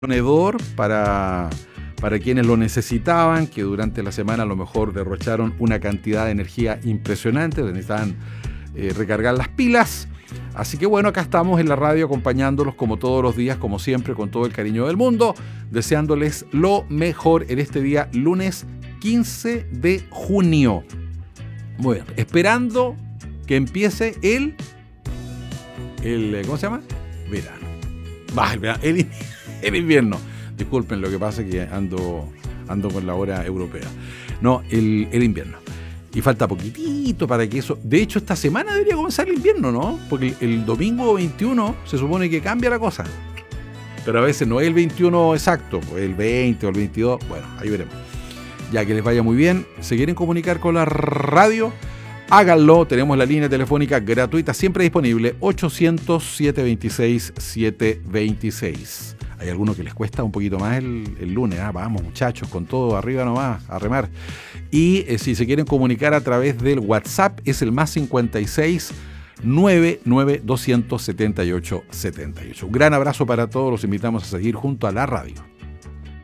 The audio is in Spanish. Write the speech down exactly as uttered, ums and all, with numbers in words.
Ponedor para, para quienes lo necesitaban, que durante la semana a lo mejor derrocharon una cantidad de energía impresionante, necesitaban eh, recargar las pilas. Así que bueno, acá estamos en la radio acompañándolos como todos los días, como siempre, con todo el cariño del mundo, deseándoles lo mejor en este día, lunes quince de junio. Bueno, esperando que empiece el, el ¿cómo se llama? Verano. Va, el verano, el, el invierno. Disculpen, lo que pasa es que ando, ando con la hora europea. No, el, el invierno. Y falta poquitito para que eso... De hecho, esta semana debería comenzar el invierno, ¿no? Porque el, el domingo veintiuno se supone que cambia la cosa. Pero a veces no es el veintiuno exacto, pues el veinte o el veintidós. Bueno, ahí veremos. Ya que les vaya muy bien. ¿Se quieren comunicar con la radio? Háganlo. Tenemos la línea telefónica gratuita siempre disponible. ochocientos, setecientos veintiséis, setecientos veintiséis. Hay algunos que les cuesta un poquito más el, el lunes. Ah, vamos, muchachos, con todo arriba nomás, a remar. Y eh, si se quieren comunicar a través del WhatsApp, es el más cincuenta y seis, noventa y nueve, doscientos setenta y ocho, setenta y ocho. Un gran abrazo para todos. Los invitamos a seguir junto a la radio.